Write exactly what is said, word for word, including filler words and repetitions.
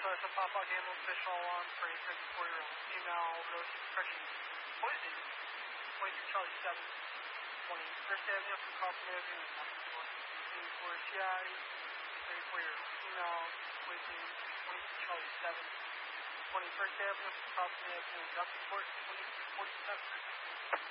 So it's a Papa Gamble official alarm for a fifty-four-year-old female overdose depression poisoning. twenty-two Charlie seven, twenty-first Avenue from Carlton Avenue, twenty-four C I, thirty-four-year-old female poisoning. twenty-two Charlie seven, twenty-first Avenue from Carlton Avenue, Duckport, twenty-two forty-seven.